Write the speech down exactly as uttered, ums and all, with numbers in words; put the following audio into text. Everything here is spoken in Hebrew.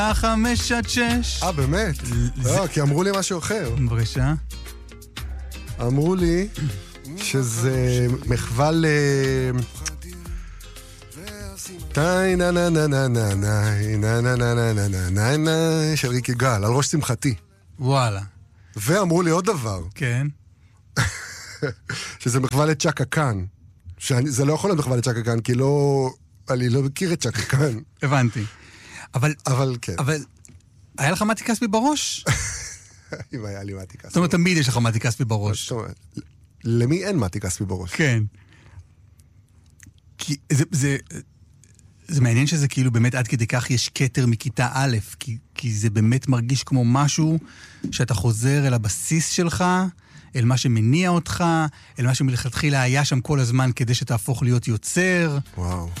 חמש עד שש. אה, באמת? לא, כי אמרו לי משהו אחר. בבקשה. אמרו לי שזה מחווה ל... טי נה נה נה נה נה נה נה נה נה נה נה נה נה של ריקי גל, על ראש שמחתי. וואלה. ואמרו לי עוד דבר. כן. שזה מחווה לצ'קה קאן. זה לא יכול להיות מחווה לצ'קה קאן, כי לא... אני לא מכיר את צ'קה קאן. הבנתי. אבל... אבל כן. אבל... היה לך מתי כספי בראש? אם היה לי מתי כספי. זאת אומרת, תמיד יש לך מתי כספי בראש. זאת אומרת, למי אין מתי כספי בראש? כן. כי זה... זה... זה מעניין שזה כאילו באמת עד כדי כך יש קטר מכיתה א', כי, כי זה באמת מרגיש כמו משהו שאתה חוזר אל הבסיס שלך, אל מה שמניע אותך, אל מה שמלכתחילה היה שם כל הזמן כדי שתהפוך להיות יוצר. וואו.